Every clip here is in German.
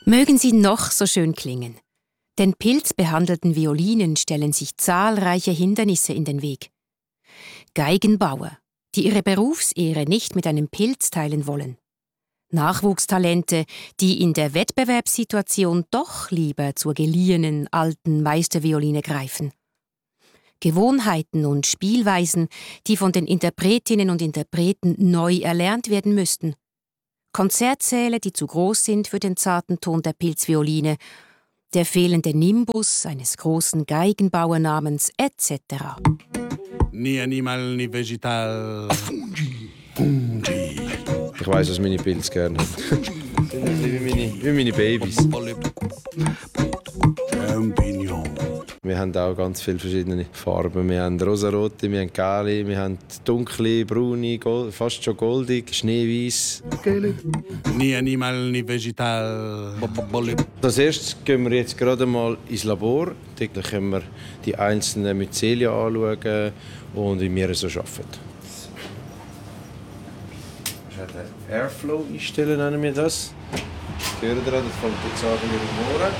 Mögen sie noch so schön klingen. Den pilzbehandelten Violinen stellen sich zahlreiche Hindernisse in den Weg. Geigenbauer, die ihre Berufsehre nicht mit einem Pilz teilen wollen. Nachwuchstalente, die in der Wettbewerbssituation doch lieber zur geliehenen alten Meistervioline greifen. Gewohnheiten und Spielweisen, die von den Interpretinnen und Interpreten neu erlernt werden müssten. Konzertsäle, die zu groß sind für den zarten Ton der Pilzvioline, der fehlende Nimbus eines großen Geigenbauernamens etc. Ni animal, ni vegetal. Fungi. Ich weiss, was meine Pilze gerne haben. Sind ein bisschen wie meine Babys. Champignon. Wir haben auch ganz viele verschiedene Farben. Wir haben rosarote, wir haben gelbe, wir haben dunkle, braune, fast schon goldig, schneeweiß. Ni animal, ni vegetal. Als erstes gehen wir jetzt gerade mal ins Labor. Dort können wir die einzelnen Myzelien anschauen und wie wir so arbeiten. Airflow einstellen nennen wir das. Hören Sie das fängt jetzt an mit dem Mohren.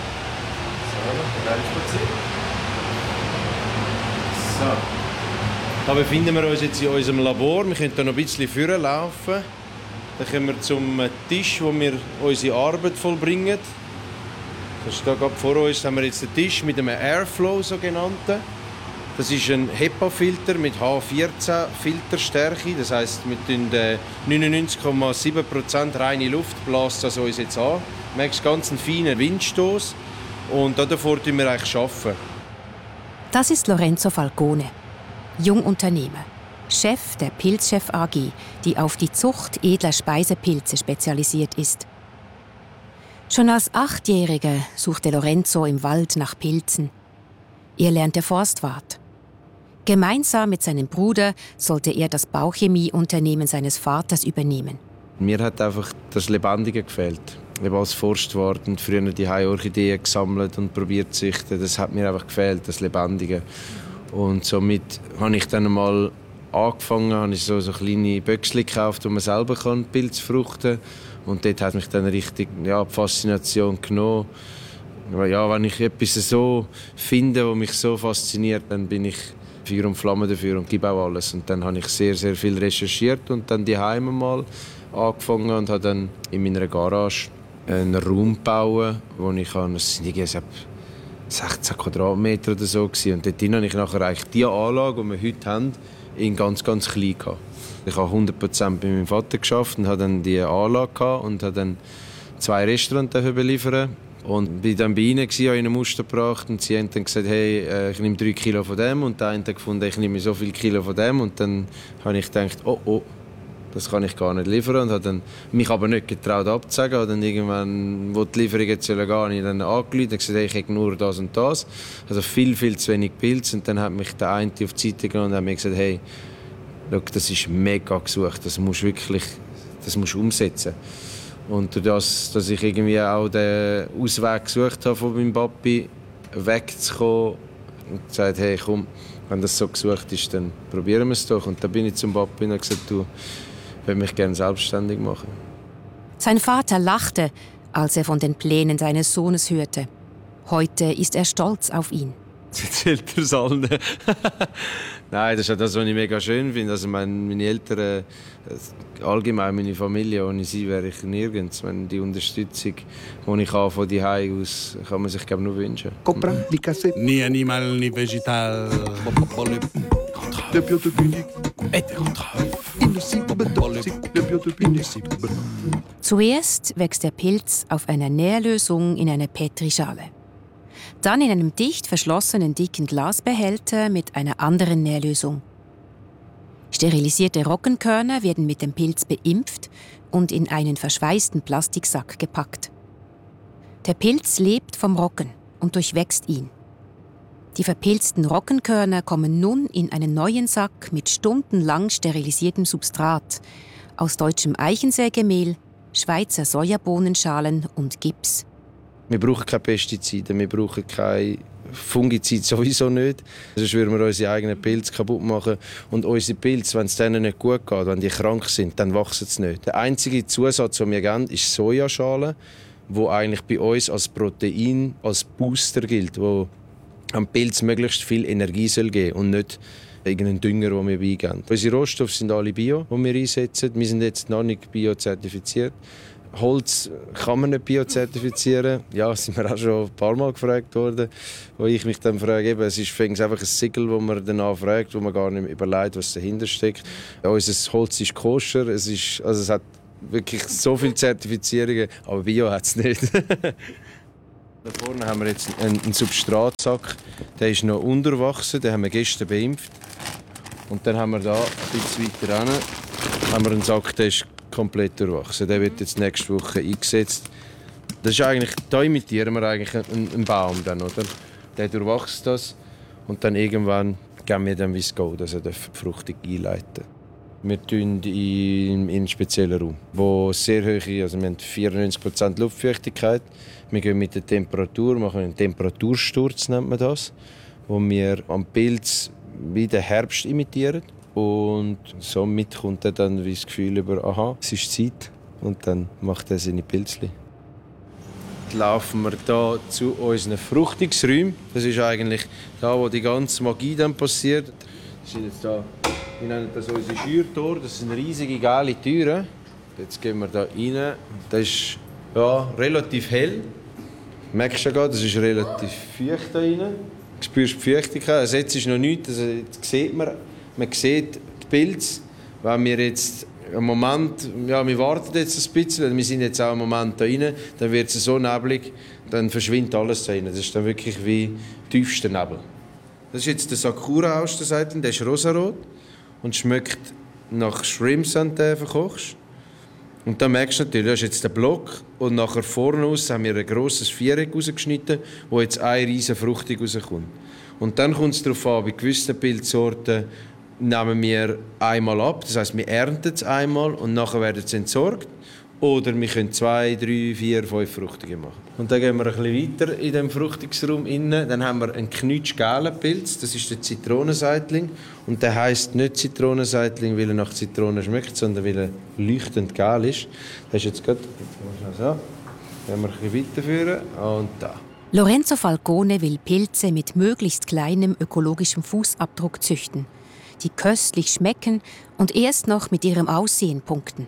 So, da befinden wir uns jetzt in unserem Labor. Wir können hier noch ein bisschen vorlaufen. Dann kommen wir zum Tisch, wo wir unsere Arbeit vollbringen. Das ist hier gerade vor uns haben wir jetzt den Tisch mit einem Airflow sogenannten. Das ist ein HEPA-Filter mit H14 Filterstärke. Das heisst, mit 99,7% reine Luft bläst das uns jetzt an. Du merkst ganz einen feinen Windstoß. Und davor arbeiten wir eigentlich. Das ist Lorenzo Falcone, Jungunternehmer, Chef der Pilzchef AG, die auf die Zucht edler Speisepilze spezialisiert ist. Schon als 8-Jähriger suchte Lorenzo im Wald nach Pilzen. Er lernte Forstwart. Gemeinsam mit seinem Bruder sollte er das Bauchemieunternehmen seines Vaters übernehmen. Mir hat einfach das Lebendige gefehlt. Ich habe als Forstwart und früher die Orchideen gesammelt und probiert zu züchten. Das hat mir einfach gefehlt, das Lebendige. Und somit habe ich dann mal angefangen, habe ich so kleine Böckchen gekauft, wo man selber Pilze fruchten kann. Und dort hat mich dann richtig die Faszination genommen. Ja, wenn ich etwas so finde, das mich so fasziniert, dann bin ich Feuer und Flamme dafür und gebe auch alles. Und dann habe ich sehr, sehr viel recherchiert und dann daheim mal angefangen und habe dann in meiner Garage einen Raum gebaut, wo ich kann, das waren 16 Quadratmeter oder so gewesen. Und dort habe ich nachher eigentlich die Anlage, die wir heute haben, in ganz, ganz klein gehabt. Ich habe 100% bei meinem Vater geschafft und hatte dann die Anlage gehabt und habe dann 2 Restaurants beliefern. Und bin dann bei ihnen, habe ihnen Muster gebracht und sie haben dann gesagt, hey, ich nehme 3 Kilo von dem. Und der eine hat gefunden, ich nehme so viele Kilo von dem. Und dann habe ich gedacht, oh, das kann ich gar nicht liefern. Und habe dann mich aber nicht getraut abzusagen. Und dann irgendwann, wo die Lieferung jetzt gehen sollen, habe ich dann angerufen und gesagt, hey, ich habe nur das und das. Also viel, viel zu wenig Pilze. Und dann hat mich der eine auf die Seite genommen und hat mir gesagt, hey, schau, das ist mega gesucht, das musst du umsetzen. Und durch das, dass ich irgendwie auch den Ausweg gesucht habe, von meinem Papi wegzukommen und gesagt, hey, komm, wenn das so gesucht ist, dann probieren wir es doch. Und dann bin ich zum Papi und habe gesagt, du, ich würde mich gerne selbstständig machen. Sein Vater lachte, als er von den Plänen seines Sohnes hörte. Heute ist er stolz auf ihn. Jetzt erzählt er es allen. Nein, das ist das, was ich mega schön finde. Also meine Eltern, allgemein meine Familie, ohne sie wäre ich nirgends. Die Unterstützung, die ich habe von die Hause aus, kann man sich glaube nur wünschen. Ni animal, ni vegetal. Zuerst wächst der Pilz auf einer Nährlösung in einer Petrischale. Dann in einem dicht verschlossenen dicken Glasbehälter mit einer anderen Nährlösung. Sterilisierte Roggenkörner werden mit dem Pilz beimpft und in einen verschweißten Plastiksack gepackt. Der Pilz lebt vom Roggen und durchwächst ihn. Die verpilzten Roggenkörner kommen nun in einen neuen Sack mit stundenlang sterilisiertem Substrat aus deutschem Eichensägemehl, Schweizer Sojabohnenschalen und Gips. Wir brauchen keine Pestizide, wir brauchen kein Fungizid sowieso nicht. Sonst würden wir unsere eigenen Pilze kaputt machen. Und unsere Pilze, wenn es denen nicht gut geht, wenn die krank sind, dann wachsen sie nicht. Der einzige Zusatz, den wir geben, ist Sojaschale. wo eigentlich bei uns als Protein, als Booster gilt, wo am Pilz möglichst viel Energie soll geben und nicht irgendeinen Dünger, den wir beigeben. Unsere Rohstoffe sind alle Bio, die wir einsetzen. Wir sind jetzt noch nicht biozertifiziert. Holz kann man nicht biozertifizieren. Ja, sind wir auch schon ein paar Mal gefragt worden, wo ich mich dann frage, es ist einfach ein Siegel, wo man danach fragt, wo man gar nicht überlegt, was dahinter steckt. Unser Holz ist koscher, es hat wirklich so viele Zertifizierungen, aber Bio hat es nicht. Da vorne haben wir jetzt einen Substratsack, der ist noch unterwachsen, den haben wir gestern beimpft. Und dann haben wir da ein bisschen weiter hinten haben wir einen Sack, der ist komplett durchwachsen. Der wird jetzt nächste Woche eingesetzt. Das ist eigentlich, da imitieren wir eigentlich einen Baum dann, oder? Der durchwachst das und dann irgendwann geben wir dann wie es geht, also die Befruchtung einleiten. Wir tun in einen speziellen Raum, wo sehr hohe, also wir haben 94% Luftfeuchtigkeit. Wir gehen mit der Temperatur, machen einen Temperatursturz, nennt man das, wo wir am Pilz wie den Herbst imitieren. Und somit kommt er dann wie das Gefühl über, aha, es ist Zeit. Und dann macht er seine Pilzchen. Dann laufen wir hier zu unseren Fruchtungsräumen. Das ist eigentlich da, wo die ganze Magie dann passiert. Das sind jetzt da, wir nennen das unsere Schürtore. Das sind riesige, geile Türen. Jetzt gehen wir da rein. Das ist ja, relativ hell. Du merkst ja gerade, das ist relativ feucht da rein. Du spürst die Feuchtigkeit. Also jetzt ist noch nichts. Also jetzt sieht man sieht die Pilze. Wenn wir jetzt einen Moment, ja, wir warten jetzt ein bisschen, wir sind jetzt auch einen Moment da rein, dann wird es so neblig, dann verschwindet alles da rein. Das ist dann wirklich wie tiefster Nebel. Das ist jetzt der Sakura aus der Seite, der ist rosarot und schmeckt nach Shrimps, wenn du den verkochst. Und dann merkst du natürlich, das ist jetzt der Block und nachher vorne aus haben wir ein grosses Viereck rausgeschnitten, wo jetzt eine riesige Fruchtung rauskommt. Und dann kommt es darauf an, bei gewissen Pilzsorten nehmen wir einmal ab, das heisst, wir ernten es einmal und nachher werden sie entsorgt. Oder wir können 2, 3, 4, 5 Fruchtungen machen. Und dann gehen wir ein bisschen weiter in dem Fruchtungsraum innen. Dann haben wir einen knutschgelben Pilz, das ist der Zitronenseitling. Und der heisst nicht Zitronenseitling, weil er nach Zitrone schmeckt, sondern weil er leuchtend gel ist. Das ist jetzt gerade so. Gehen wir ein bisschen weiterführen. Und da. Lorenzo Falcone will Pilze mit möglichst kleinem ökologischem Fußabdruck züchten, die köstlich schmecken und erst noch mit ihrem Aussehen punkten.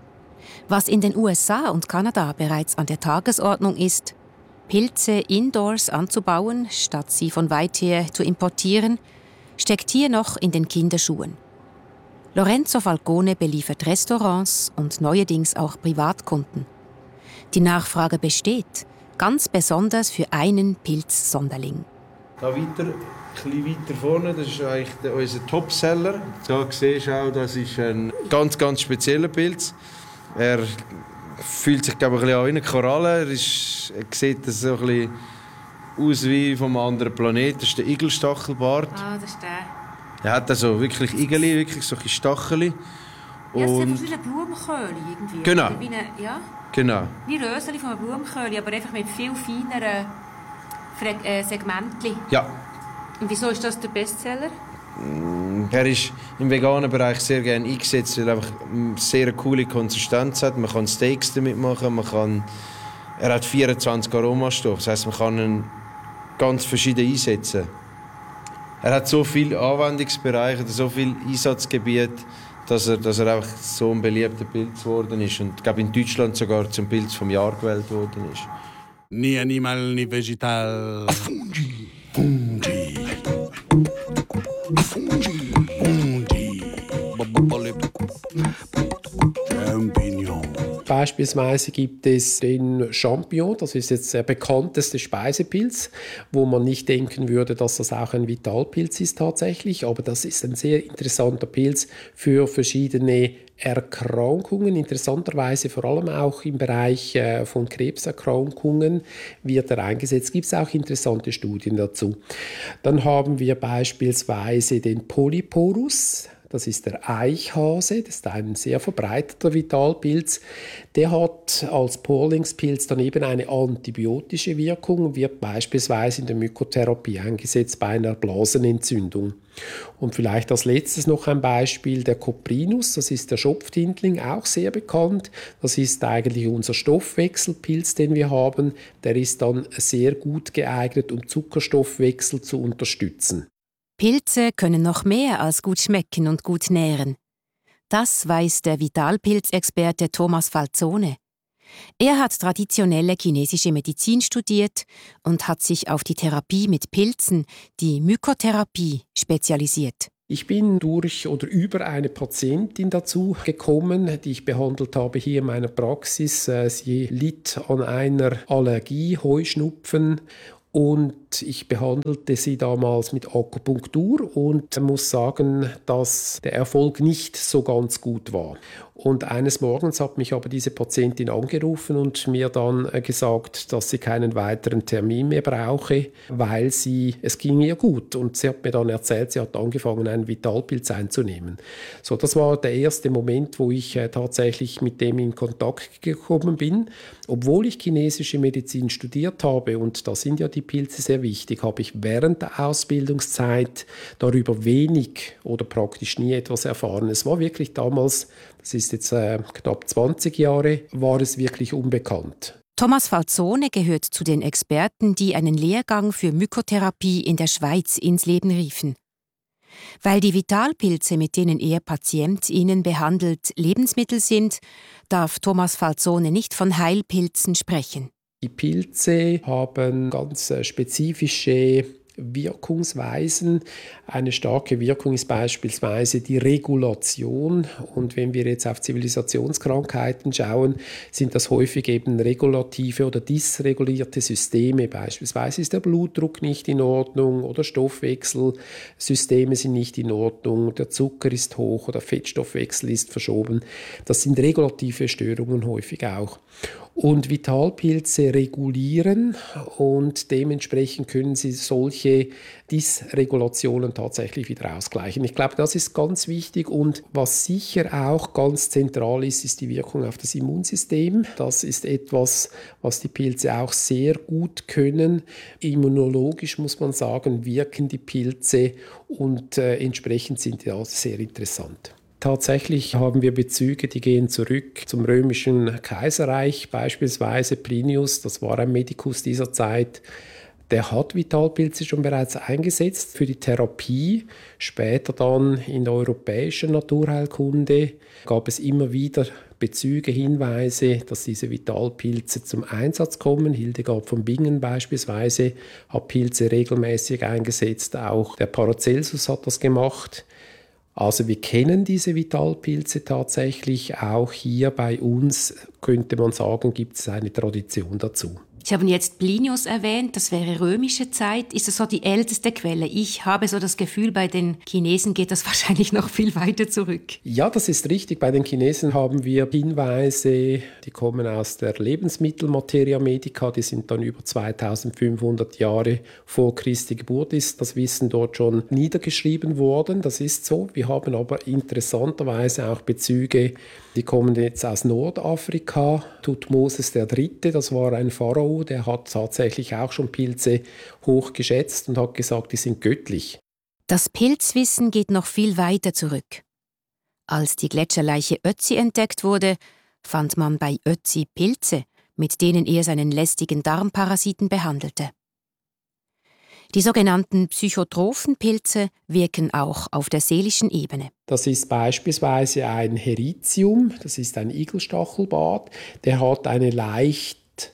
Was in den USA und Kanada bereits an der Tagesordnung ist, Pilze indoors anzubauen, statt sie von weit her zu importieren, steckt hier noch in den Kinderschuhen. Lorenzo Falcone beliefert Restaurants und neuerdings auch Privatkunden. Die Nachfrage besteht, ganz besonders für einen Pilzsonderling. Da weiter, ein bisschen weiter vorne, das ist eigentlich unser Topseller. Da siehst du auch, das ist ein ganz, ganz spezieller Pilz. Er fühlt sich, glaube ich, ein bisschen an wie eine Koralle. Er sieht so ein bisschen aus wie vom anderen Planeten. Das ist der Igelstachelbart. Ah, das ist der. Er hat also wirklich Igeli, wirklich solche Stacheln. Ja, es ist einfach wie eine Blumenköhle irgendwie. Genau. Wie eine, ja? Genau. Wie Röseli von einer Blumenköhle, aber einfach mit viel feineren Segmentchen. Ja. Und wieso ist das der Bestseller? Er ist im veganen Bereich sehr gerne eingesetzt, weil er einfach eine sehr coole Konsistenz hat. Man kann Steaks damit machen, er hat 24 Aromastoffe, das heisst, man kann ihn ganz verschieden einsetzen. Er hat so viele Anwendungsbereiche, so viele Einsatzgebiete, dass er einfach so ein beliebter Pilz geworden ist und ich glaube in Deutschland sogar zum Pilz vom Jahr gewählt worden ist. Ni animal ni vegetal. Fungi. Fungi. Champignon. Beispielsweise gibt es den Champignon, das ist jetzt der bekannteste Speisepilz, wo man nicht denken würde, dass das auch ein Vitalpilz ist tatsächlich, aber das ist ein sehr interessanter Pilz für verschiedene Erkrankungen, interessanterweise vor allem auch im Bereich von Krebserkrankungen wird er eingesetzt. Gibt es auch interessante Studien dazu. Dann haben wir beispielsweise den Polyporus. Das ist der Eichhase, das ist ein sehr verbreiteter Vitalpilz. Der hat als Porlingspilz dann eben eine antibiotische Wirkung und wird beispielsweise in der Mykotherapie eingesetzt bei einer Blasenentzündung. Und vielleicht als letztes noch ein Beispiel, der Coprinus, das ist der Schopftintling, auch sehr bekannt. Das ist eigentlich unser Stoffwechselpilz, den wir haben. Der ist dann sehr gut geeignet, um Zuckerstoffwechsel zu unterstützen. Pilze können noch mehr als gut schmecken und gut nähren. Das weiß der Vitalpilzexperte Thomas Falzone. Er hat traditionelle chinesische Medizin studiert und hat sich auf die Therapie mit Pilzen, die Mykotherapie, spezialisiert. Ich bin durch oder über eine Patientin dazu gekommen, die ich behandelt habe hier in meiner Praxis. Sie litt an einer Allergie, Heuschnupfen. Und ich behandelte sie damals mit Akupunktur und muss sagen, dass der Erfolg nicht so ganz gut war. Und eines Morgens hat mich aber diese Patientin angerufen und mir dann gesagt, dass sie keinen weiteren Termin mehr brauche, weil es ging ihr gut. Und sie hat mir dann erzählt, sie hat angefangen, einen Vitalpilz einzunehmen. So, das war der erste Moment, wo ich tatsächlich mit dem in Kontakt gekommen bin. Obwohl ich chinesische Medizin studiert habe, und da sind ja die Pilze sehr wichtig, habe ich während der Ausbildungszeit darüber wenig oder praktisch nie etwas erfahren. Es war wirklich damals, das ist jetzt knapp 20 Jahre, war es wirklich unbekannt. Thomas Falzone gehört zu den Experten, die einen Lehrgang für Mykotherapie in der Schweiz ins Leben riefen. Weil die Vitalpilze, mit denen er PatientInnen behandelt, Lebensmittel sind, darf Thomas Falzone nicht von Heilpilzen sprechen. Die Pilze haben ganz spezifische Wirkungsweisen. Eine starke Wirkung ist beispielsweise die Regulation. Und wenn wir jetzt auf Zivilisationskrankheiten schauen, sind das häufig eben regulative oder dysregulierte Systeme. Beispielsweise ist der Blutdruck nicht in Ordnung oder Stoffwechselsysteme sind nicht in Ordnung, der Zucker ist hoch oder Fettstoffwechsel ist verschoben. Das sind regulative Störungen häufig auch. Und Vitalpilze regulieren und dementsprechend können sie solche Dysregulationen tatsächlich wieder ausgleichen. Ich glaube, das ist ganz wichtig und was sicher auch ganz zentral ist, ist die Wirkung auf das Immunsystem. Das ist etwas, was die Pilze auch sehr gut können. Immunologisch muss man sagen, wirken die Pilze und entsprechend sind die also sehr interessant. Tatsächlich haben wir Bezüge, die gehen zurück zum römischen Kaiserreich, beispielsweise Plinius, das war ein Medikus dieser Zeit, der hat Vitalpilze schon bereits eingesetzt für die Therapie. Später dann in der europäischen Naturheilkunde gab es immer wieder Bezüge, Hinweise, dass diese Vitalpilze zum Einsatz kommen. Hildegard von Bingen beispielsweise hat Pilze regelmäßig eingesetzt, auch der Paracelsus hat das gemacht. Also wir kennen diese Vitalpilze tatsächlich, auch hier bei uns könnte man sagen, gibt es eine Tradition dazu. Sie haben jetzt Plinius erwähnt, das wäre römische Zeit. Ist das so die älteste Quelle? Ich habe so das Gefühl, bei den Chinesen geht das wahrscheinlich noch viel weiter zurück. Ja, das ist richtig. Bei den Chinesen haben wir Hinweise, die kommen aus der Lebensmittelmateria medica, die sind dann über 2500 Jahre vor Christi Geburt ist das Wissen dort schon niedergeschrieben worden. Das ist so. Wir haben aber interessanterweise auch Bezüge, die kommen jetzt aus Nordafrika. Thutmosis III., das war ein Pharao, der hat tatsächlich auch schon Pilze hoch geschätzt und hat gesagt, die sind göttlich. Das Pilzwissen geht noch viel weiter zurück. Als die Gletscherleiche Ötzi entdeckt wurde, fand man bei Ötzi Pilze, mit denen er seinen lästigen Darmparasiten behandelte. Die sogenannten psychotrophen Pilze wirken auch auf der seelischen Ebene. Das ist beispielsweise ein Heritium, das ist ein Igelstachelbart, der hat eine leicht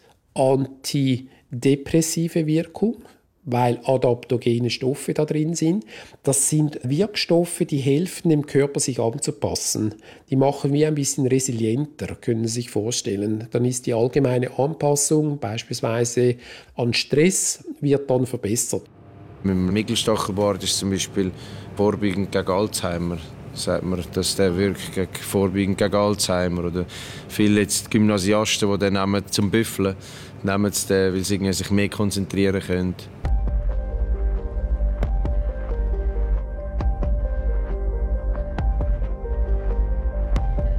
antidepressive Wirkung, weil adaptogene Stoffe da drin sind. Das sind Wirkstoffe, die helfen dem Körper, sich anzupassen. Die machen wir ein bisschen resilienter, können Sie sich vorstellen. Dann ist die allgemeine Anpassung beispielsweise an Stress wird dann verbessert. Mit dem Igelstachelbart ist zum Beispiel vorbeugend gegen Alzheimer. Sagt man, dass der wirkt vorbeugend gegen Alzheimer. Oder viele jetzt Gymnasiasten, die den nehmen zum Büffeln, nehmen sie den, weil sie sich mehr konzentrieren können.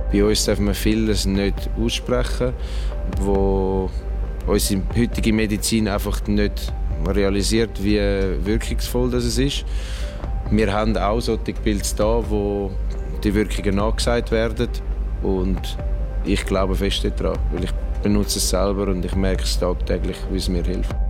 Bei uns darf man vieles nicht aussprechen, wo unsere heutige Medizin einfach nicht realisiert, wie wirkungsvoll das ist. Wir haben auch solche Pilze da, wo die Wirkungen nachgesagt werden. Und ich glaube fest daran, weil ich benutze es selber und ich merke es tagtäglich, wie es mir hilft.